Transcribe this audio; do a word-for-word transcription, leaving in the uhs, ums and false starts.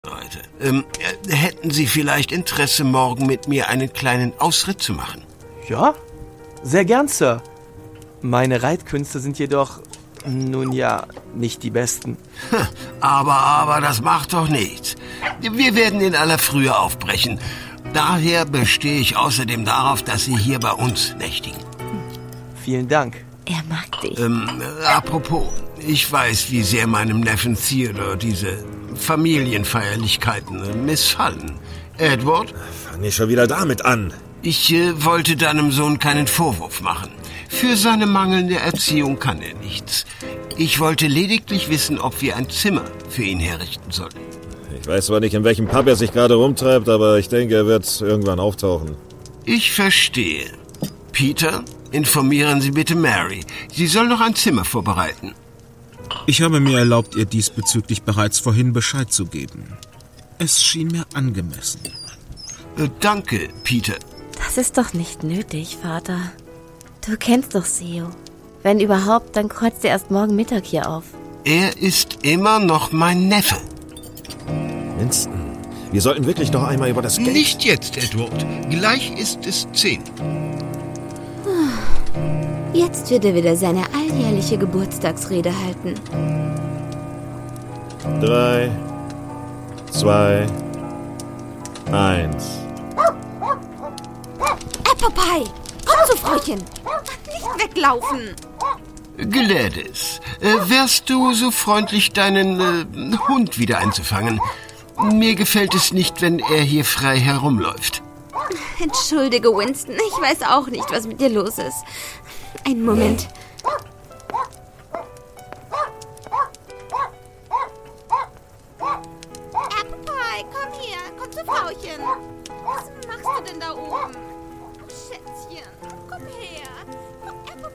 Leute, ähm, äh, hätten Sie vielleicht Interesse, morgen mit mir einen kleinen Ausritt zu machen? Ja, sehr gern, Sir. Meine Reitkünste sind jedoch, nun ja, nicht die besten. Aber, aber, das macht doch nichts. Wir werden in aller Frühe aufbrechen. Daher bestehe ich außerdem darauf, dass Sie hier bei uns nächtigen. Vielen Dank. Er mag dich. Ähm, äh, apropos, ich weiß, wie sehr meinem Neffen Theodore diese Familienfeierlichkeiten äh, missfallen. Edward? Fang ich schon wieder damit an. Ich äh, wollte deinem Sohn keinen Vorwurf machen. Für seine mangelnde Erziehung kann er nichts. Ich wollte lediglich wissen, ob wir ein Zimmer für ihn herrichten sollen. Ich weiß zwar nicht, in welchem Pub er sich gerade rumtreibt, aber ich denke, er wird irgendwann auftauchen. Ich verstehe. Peter, informieren Sie bitte Mary. Sie soll noch ein Zimmer vorbereiten. Ich habe mir erlaubt, ihr diesbezüglich bereits vorhin Bescheid zu geben. Es schien mir angemessen. Äh, danke, Peter. Das ist doch nicht nötig, Vater. Du kennst doch Theo. Wenn überhaupt, dann kreuzt er erst morgen Mittag hier auf. Er ist immer noch mein Neffe. Winston, wir sollten wirklich noch einmal über das Geld... Nicht jetzt, Edward. Gleich ist es zehn. Jetzt wird er wieder seine alljährliche Geburtstagsrede halten. Drei, zwei, eins. Apple Pie, komm zu Frauchen. Nicht weglaufen. Gladys, äh, wärst du so freundlich, deinen äh, Hund wieder einzufangen? Mir gefällt es nicht, wenn er hier frei herumläuft. Entschuldige, Winston. Ich weiß auch nicht, was mit dir los ist. Einen Moment. Apple Pie, komm her. Komm zu Frauchen. Was machst du denn da oben? Schätzchen, komm her.